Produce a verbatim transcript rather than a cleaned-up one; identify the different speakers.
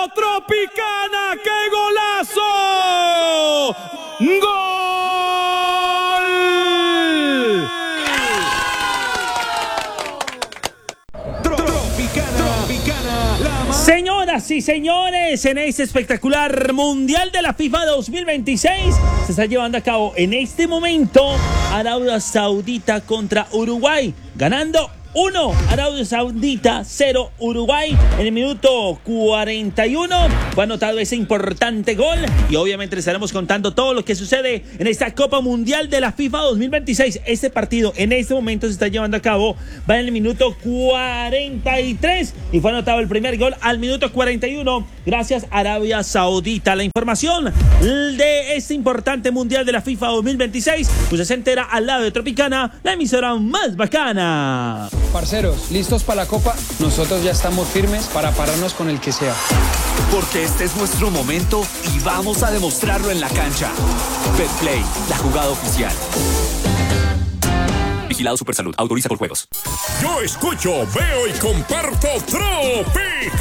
Speaker 1: Tropicana, ¡qué golazo! ¡Gol!
Speaker 2: Tropicana, Tropicana, la más...
Speaker 3: Señoras y señores, en este espectacular Mundial de la FIFA dos mil veintiséis se está llevando a cabo en este momento Arabia Saudita contra Uruguay, ganando uno, Arabia Saudita, cero, Uruguay. En el minuto cuarenta y uno fue anotado ese importante gol y obviamente les estaremos contando todo lo que sucede en esta Copa Mundial de la FIFA dos mil veintiséis. Este partido en este momento se está llevando a cabo, va en el minuto cuarenta y tres y fue anotado el primer gol al minuto cuarenta y uno gracias a Arabia Saudita. La información de este importante Mundial de la FIFA dos mil veintiséis pues se entera al lado de Tropicana, la emisora más bacana.
Speaker 4: Parceros, ¿listos para la Copa? Nosotros ya estamos firmes para pararnos con el que sea.
Speaker 5: Porque este es nuestro momento y vamos a demostrarlo en la cancha. Betplay, la jugada oficial. Vigilado Supersalud, autoriza por juegos.
Speaker 6: Yo escucho, veo y comparto Tropicana.